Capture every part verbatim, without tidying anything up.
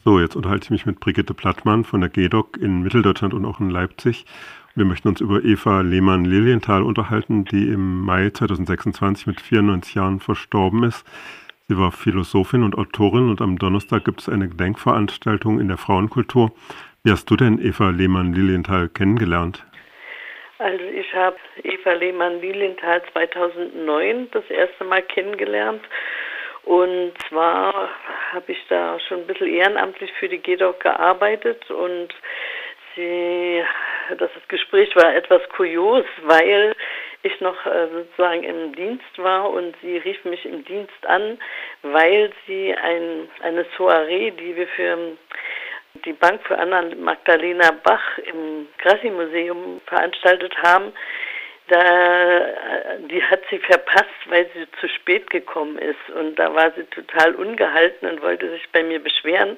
So, jetzt unterhalte ich mich mit Brigitte Plattmann von der G E D O C in Mitteldeutschland und auch in Leipzig. Wir möchten uns über Eva Lehmann-Lilienthal unterhalten, die im Mai zweitausendsechsundzwanzig mit vierundneunzig Jahren verstorben ist. Sie war Philosophin und Autorin und am Donnerstag gibt es eine Gedenkveranstaltung in der Frauenkultur. Wie hast du denn Eva Lehmann-Lilienthal kennengelernt? Also ich habe Eva Lehmann-Lilienthal zweitausendneun das erste Mal kennengelernt. Und zwar habe ich da schon ein bisschen ehrenamtlich für die G E D O C gearbeitet und sie, das Gespräch war etwas kurios, weil ich noch äh, sozusagen im Dienst war und sie rief mich im Dienst an, weil sie ein, eine Soiree, die wir für die Bank für Anna Magdalena Bach im Grassi-Museum veranstaltet haben, Da, die hat sie verpasst, weil sie zu spät gekommen ist. Und da war sie total ungehalten und wollte sich bei mir beschweren.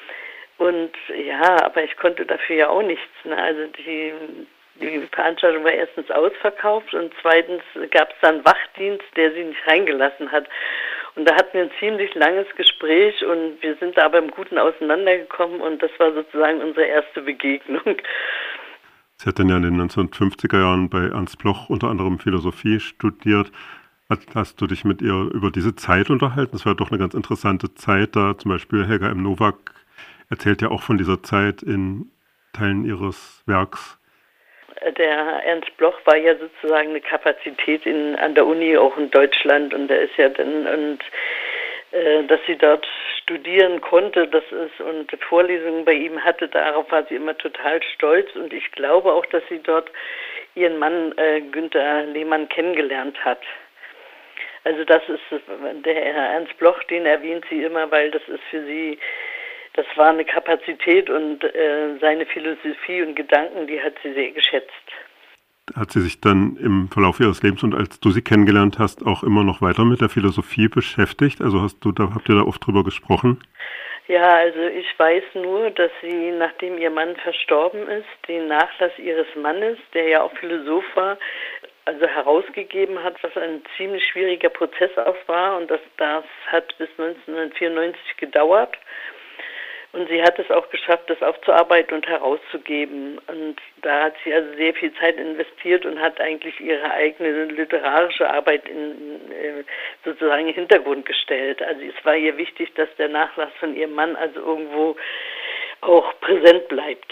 Und ja, aber ich konnte dafür ja auch nichts. Ne? Also die, die Veranstaltung war erstens ausverkauft und zweitens gab es dann Wachdienst, der sie nicht reingelassen hat. Und da hatten wir ein ziemlich langes Gespräch und wir sind da aber im Guten auseinandergekommen und das war sozusagen unsere erste Begegnung. Sie hat dann ja in den neunzehnhundertfünfziger Jahren bei Ernst Bloch unter anderem Philosophie studiert. Hast du dich mit ihr über diese Zeit unterhalten? Das war doch eine ganz interessante Zeit da. Zum Beispiel Helga M. Nowak erzählt ja auch von dieser Zeit in Teilen ihres Werks. Der Ernst Bloch war ja sozusagen eine Kapazität in, an der Uni, auch in Deutschland. Und der ist ja dann, und äh, dass sie dort studieren konnte, das ist, und Vorlesungen bei ihm hatte, darauf war sie immer total stolz. Und ich glaube auch, dass sie dort ihren Mann äh, Günter Lehmann kennengelernt hat. Also das ist, der Herr Ernst Bloch, den erwähnt sie immer, weil das ist für sie, das war eine Kapazität und äh, seine Philosophie und Gedanken, die hat sie sehr geschätzt. Hat sie sich dann im Verlauf ihres Lebens und als du sie kennengelernt hast, auch immer noch weiter mit der Philosophie beschäftigt? Also hast du da, habt ihr da oft drüber gesprochen? Ja, also ich weiß nur, dass sie, nachdem ihr Mann verstorben ist, den Nachlass ihres Mannes, der ja auch Philosoph war, also herausgegeben hat, was ein ziemlich schwieriger Prozess auch war und das, das hat bis neunzehnhundertvierundneunzig gedauert. Und sie hat es auch geschafft, das aufzuarbeiten und herauszugeben. Und da hat sie also sehr viel Zeit investiert und hat eigentlich ihre eigene literarische Arbeit in, in, sozusagen in den Hintergrund gestellt. Also es war ihr wichtig, dass der Nachlass von ihrem Mann also irgendwo auch präsent bleibt.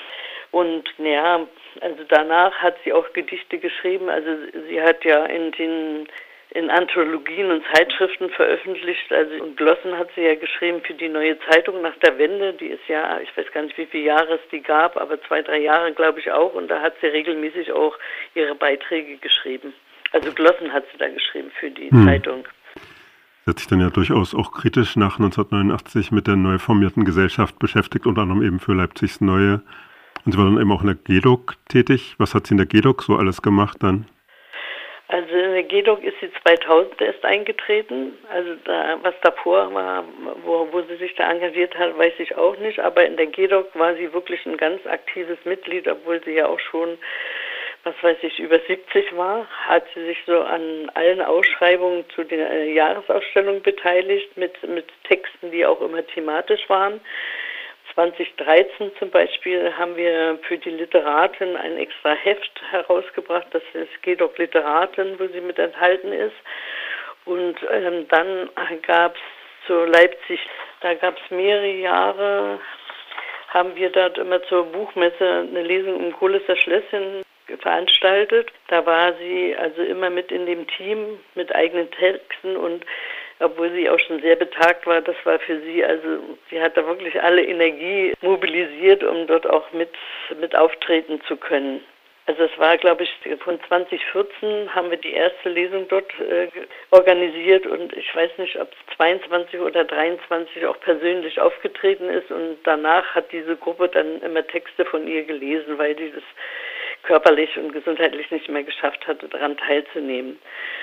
Und ja, also danach hat sie auch Gedichte geschrieben. Also sie hat ja in den in Anthologien und Zeitschriften veröffentlicht, also und Glossen hat sie ja geschrieben für die Neue Zeitung nach der Wende, die ist ja, ich weiß gar nicht, wie viele Jahre es die gab, aber zwei, drei Jahre glaube ich auch, und da hat sie regelmäßig auch ihre Beiträge geschrieben. Also Glossen hat sie da geschrieben für die hm. Zeitung. Sie hat sich dann ja durchaus auch kritisch nach neunzehnhundertneunundachtzig mit der neu formierten Gesellschaft beschäftigt, unter anderem eben für Leipzigs Neue. Und sie war dann eben auch in der G E D O C tätig. Was hat sie in der G E D O C so alles gemacht dann? Also in der G E D O C ist sie zweitausend erst eingetreten. Also da, was davor war, wo, wo sie sich da engagiert hat, weiß ich auch nicht. Aber in der G E D O C war sie wirklich ein ganz aktives Mitglied, obwohl sie ja auch schon, was weiß ich, über siebzig war. Hat sie sich so an allen Ausschreibungen zu den äh, Jahresausstellungen beteiligt, mit, mit Texten, die auch immer thematisch waren. zweitausenddreizehn zum Beispiel haben wir für die Literatin ein extra Heft herausgebracht, das ist G E D O C Literatin, wo sie mit enthalten ist. Und ähm, dann gab es zu Leipzig, da gab es mehrere Jahre, haben wir dort immer zur Buchmesse eine Lesung im Kohlisser Schlösschen veranstaltet. Da war sie also immer mit in dem Team mit eigenen Texten und obwohl sie auch schon sehr betagt war, das war für sie, also sie hat da wirklich alle Energie mobilisiert, um dort auch mit, mit auftreten zu können. Also es war, glaube ich, von zwanzig vierzehn haben wir die erste Lesung dort äh, organisiert und ich weiß nicht, ob es zweiundzwanzig oder dreiundzwanzig auch persönlich aufgetreten ist und danach hat diese Gruppe dann immer Texte von ihr gelesen, weil sie das körperlich und gesundheitlich nicht mehr geschafft hatte, daran teilzunehmen.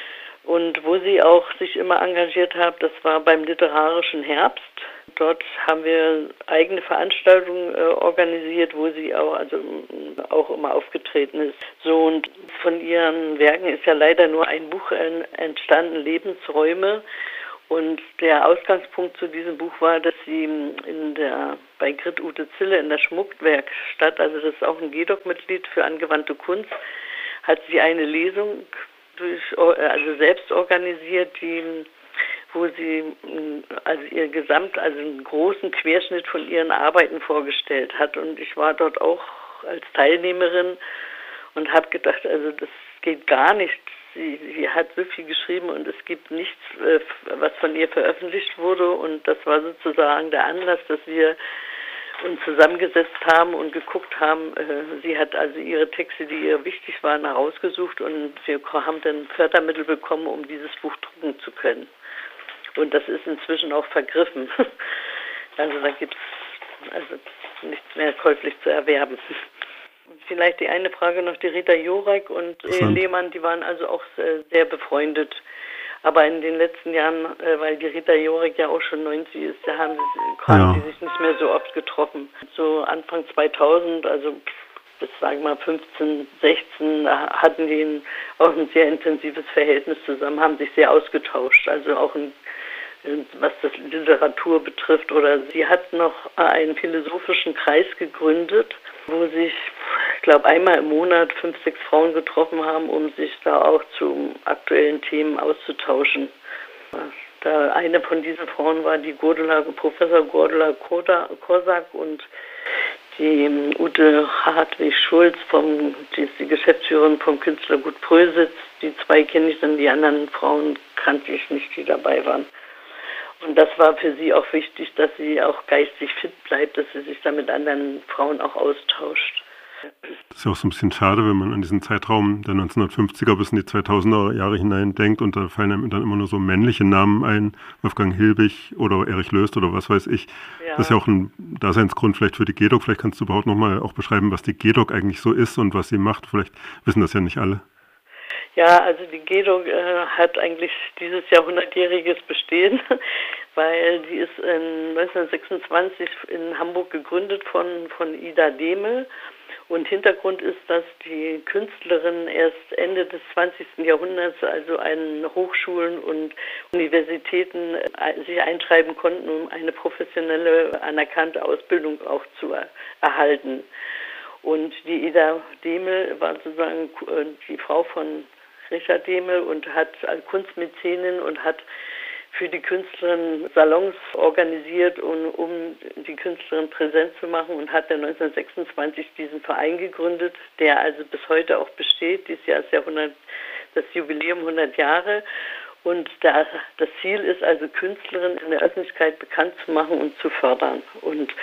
Und wo sie auch sich immer engagiert hat, das war beim Literarischen Herbst. Dort haben wir eigene Veranstaltungen äh, organisiert, wo sie auch, also, auch immer aufgetreten ist. So, und von ihren Werken ist ja leider nur ein Buch entstanden, Lebensräume. Und der Ausgangspunkt zu diesem Buch war, dass sie in der, bei Grit Ute Zille in der Schmuckwerkstatt, also das ist auch ein GEDOC-Mitglied für angewandte Kunst, hat sie eine Lesung durch, also selbst organisiert, die, wo sie also ihr Gesamt, also einen großen Querschnitt von ihren Arbeiten vorgestellt hat. Und ich war dort auch als Teilnehmerin und habe gedacht, also das geht gar nicht. Sie, sie hat so viel geschrieben und es gibt nichts, was von ihr veröffentlicht wurde. Und das war sozusagen der Anlass, dass wir uns zusammengesetzt haben und geguckt haben. Sie hat also ihre Texte, die ihr wichtig waren, herausgesucht und wir haben dann Fördermittel bekommen, um dieses Buch drucken zu können. Und das ist inzwischen auch vergriffen. Also da gibt es also nichts mehr käuflich zu erwerben. Vielleicht die eine Frage noch, die Rita Jorek und äh, Lehmann, die waren also auch sehr, sehr befreundet. Aber in den letzten Jahren, äh, weil die Rita Jorek ja auch schon neunzig ist, da haben, sie, haben ja. sie sich nicht mehr so oft getroffen. So Anfang zweitausend, also bis sagen wir mal fünfzehn, sechzehn, hatten die ein, auch ein sehr intensives Verhältnis zusammen, haben sich sehr ausgetauscht. Also auch ein, was das Literatur betrifft. Oder sie hat noch einen philosophischen Kreis gegründet, wo sich, ich glaube, einmal im Monat fünf, sechs Frauen getroffen haben, um sich da auch zu aktuellen Themen auszutauschen. Da eine von diesen Frauen war die Gordula, Professor Gordula Korsak und die Ute Hartwig-Schulz, vom, die ist die Geschäftsführerin vom Künstlergut Prösitz. Die zwei kenne ich dann, die anderen Frauen kannte ich nicht, die dabei waren. Und das war für sie auch wichtig, dass sie auch geistig fit bleibt, dass sie sich da mit anderen Frauen auch austauscht. Das ist ja auch so ein bisschen schade, wenn man an diesen Zeitraum der neunzehnhundertfünfziger bis in die zweitausender Jahre hinein denkt und da fallen einem dann immer nur so männliche Namen ein, Wolfgang Hilbig oder Erich Löst oder was weiß ich. Ja. Das ist ja auch ein Daseinsgrund vielleicht für die GEDOC. Vielleicht kannst du überhaupt nochmal auch beschreiben, was die GEDOC eigentlich so ist und was sie macht. Vielleicht wissen das ja nicht alle. Ja, also die GEDOC äh, hat eigentlich dieses Jahr hundertjähriges Bestehen, weil die ist in neunzehnhundertsechsundzwanzig in Hamburg gegründet von, von Ida Demel. Und Hintergrund ist, dass die Künstlerinnen erst Ende des zwanzigsten Jahrhunderts also an Hochschulen und Universitäten sich eintreiben konnten, um eine professionelle, anerkannte Ausbildung auch zu erhalten. Und die Ida Demel war sozusagen die Frau von Richard Demel und hat als Kunstmäzenin und hat für die Künstlerin Salons organisiert, um, um die Künstlerin präsent zu machen und hat dann neunzehnhundertsechsundzwanzig diesen Verein gegründet, der also bis heute auch besteht. Dieses Jahr ist ja hundert, das Jubiläum hundert Jahre. Und da, das Ziel ist also, Künstlerinnen in der Öffentlichkeit bekannt zu machen und zu fördern. Und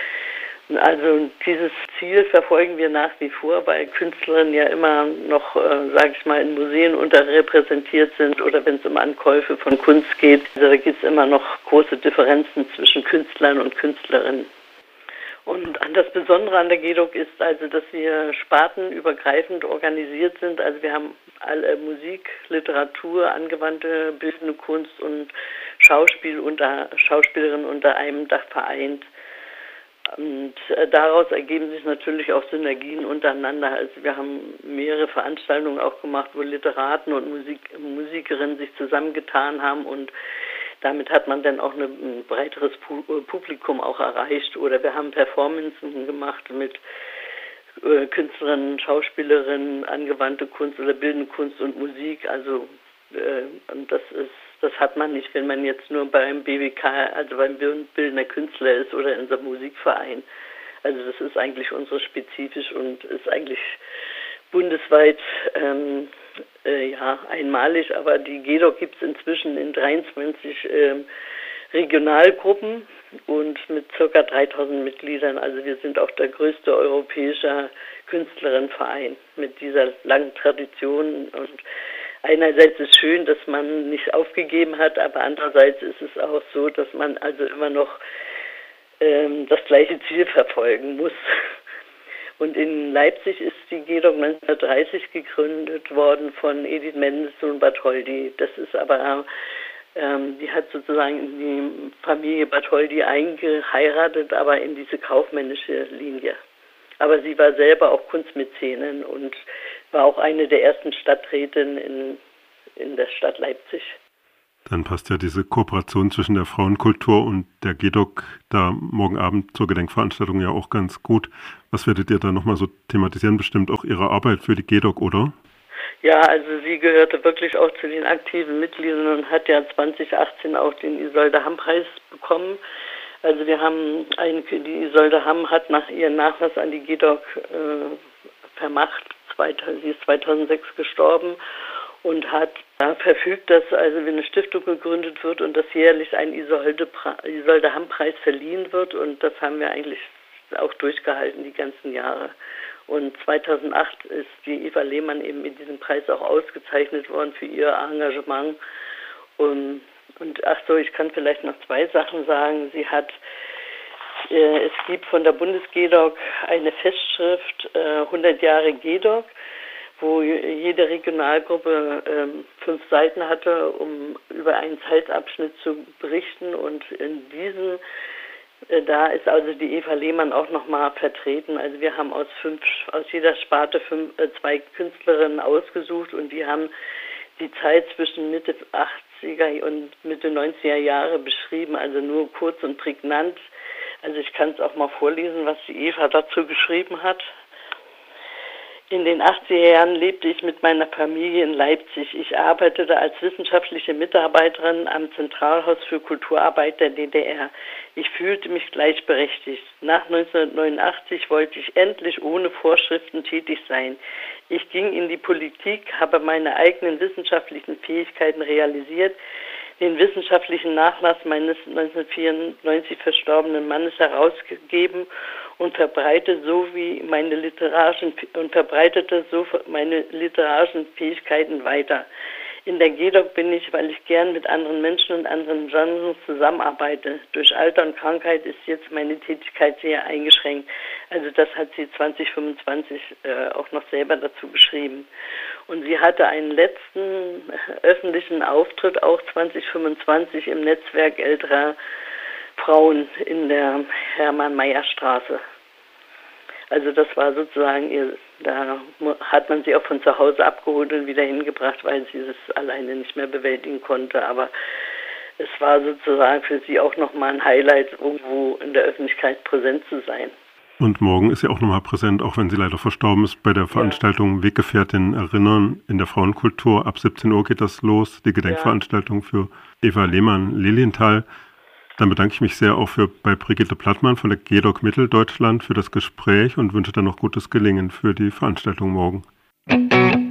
also dieses Ziel verfolgen wir nach wie vor, weil Künstlerinnen ja immer noch, äh, sage ich mal, in Museen unterrepräsentiert sind oder wenn es um Ankäufe von Kunst geht. Also da gibt es immer noch große Differenzen zwischen Künstlern und Künstlerinnen. Und das Besondere an der GEDOC ist also, dass wir spartenübergreifend organisiert sind. Also wir haben alle Musik, Literatur, angewandte bildende Kunst und Schauspiel unter, Schauspielerinnen unter einem Dach vereint. Und daraus ergeben sich natürlich auch Synergien untereinander. Also wir haben mehrere Veranstaltungen auch gemacht, wo Literaten und Musik, Musikerinnen sich zusammengetan haben und damit hat man dann auch eine, ein breiteres Publikum auch erreicht. Oder wir haben Performances gemacht mit äh, Künstlerinnen, Schauspielerinnen, angewandte Kunst oder bildende Kunst und Musik. Also äh, und das ist Das hat man nicht, wenn man jetzt nur beim B W K, also beim bildender Künstler ist oder in unserem Musikverein. Also das ist eigentlich unsere spezifisch und ist eigentlich bundesweit ähm, äh, ja, einmalig. Aber die GEDOC gibt es inzwischen in dreiundzwanzig ähm, Regionalgruppen und mit ca. dreitausend Mitgliedern. Also wir sind auch der größte europäische Künstlerinnenverein mit dieser langen Tradition. Und einerseits ist es schön, dass man nicht aufgegeben hat, aber andererseits ist es auch so, dass man also immer noch ähm, das gleiche Ziel verfolgen muss. Und in Leipzig ist die GEDOC neunzehnhundertdreißig gegründet worden von Edith Mendelssohn und Bartholdy. Das ist aber, ähm, die hat sozusagen in die Familie Bartholdy eingeheiratet, aber in diese kaufmännische Linie. Aber sie war selber auch Kunstmäzenin und war auch eine der ersten Stadträtinnen in, in der Stadt Leipzig. Dann passt ja diese Kooperation zwischen der Frauenkultur und der G D O C da morgen Abend zur Gedenkveranstaltung ja auch ganz gut. Was werdet ihr da nochmal so thematisieren? Bestimmt auch Ihre Arbeit für die G D O C, oder? Ja, also sie gehörte wirklich auch zu den aktiven Mitgliedern und hat ja zwanzig achtzehn auch den Isolde-Hamm-Preis bekommen. Also wir haben, ein, die Isolde Hamm hat nach ihrem Nachlass an die G D O C äh, vermacht. Sie ist zweitausendsechs gestorben und hat ja, verfügt, dass also wenn eine Stiftung gegründet wird und dass jährlich ein Isolde-Hamm-Preis verliehen wird, und das haben wir eigentlich auch durchgehalten die ganzen Jahre. Und zweitausendacht ist die Eva Lehmann eben mit diesem Preis auch ausgezeichnet worden für ihr Engagement. Und, und ach so, ich kann vielleicht noch zwei Sachen sagen. Sie hat äh, es gibt von der Bundes-G D O C eine Festschrift äh, hundert Jahre G D O C, wo jede Regionalgruppe ähm, fünf Seiten hatte, um über einen Zeitabschnitt zu berichten. Und in diesem, äh, da ist also die Eva Lehmann auch nochmal vertreten. Also wir haben aus fünf, aus jeder Sparte fünf, äh, zwei Künstlerinnen ausgesucht, und die haben die Zeit zwischen Mitte achtziger und Mitte neunziger Jahre beschrieben, also nur kurz und prägnant. Also ich kann es auch mal vorlesen, was die Eva dazu geschrieben hat. In den achtziger Jahren lebte ich mit meiner Familie in Leipzig. Ich arbeitete als wissenschaftliche Mitarbeiterin am Zentralhaus für Kulturarbeit der D D R. Ich fühlte mich gleichberechtigt. Nach neunzehnhundertneunundachtzig wollte ich endlich ohne Vorschriften tätig sein. Ich ging in die Politik, habe meine eigenen wissenschaftlichen Fähigkeiten realisiert, den wissenschaftlichen Nachlass meines neunzehnhundertvierundneunzig verstorbenen Mannes herausgegeben und verbreitete so wie meine literarischen und verbreitete so meine literarischen Fähigkeiten weiter. In der G D O C bin ich, weil ich gern mit anderen Menschen und anderen Genres zusammenarbeite. Durch Alter und Krankheit ist jetzt meine Tätigkeit sehr eingeschränkt. Also das hat sie zwanzig fünfundzwanzig äh, auch noch selber dazu geschrieben. Und sie hatte einen letzten öffentlichen Auftritt auch zwanzig fünfundzwanzig im Netzwerk älterer Frauen in der Hermann-Mayer-Straße. Also das war sozusagen ihr, da hat man sie auch von zu Hause abgeholt und wieder hingebracht, weil sie das alleine nicht mehr bewältigen konnte. Aber es war sozusagen für sie auch nochmal ein Highlight, irgendwo in der Öffentlichkeit präsent zu sein. Und morgen ist sie auch nochmal präsent, auch wenn sie leider verstorben ist, bei der Veranstaltung ja. Weggefährtin erinnern in der Frauenkultur. Ab siebzehn Uhr geht das los, die Gedenkveranstaltung ja. für Eva Lehmann-Lilienthal. Dann bedanke ich mich sehr auch für, bei Brigitte Plattmann von der G D O C Mitteldeutschland für das Gespräch und wünsche dann noch gutes Gelingen für die Veranstaltung morgen.